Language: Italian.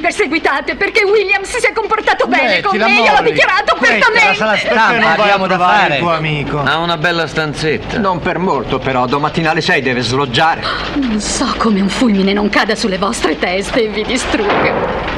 perseguitate perché Williams si è comportato bene con Smettila, me, io l'ho Molly. dichiarato Questa è la apertamente. sala Perché stampa, non vai a abbiamo da trovare fare. il tuo amico? Ha una bella stanzetta. Non per molto, però, domattina alle 6 deve sloggiare. Non so come un fulmine non cada sulle vostre teste e vi distrugga.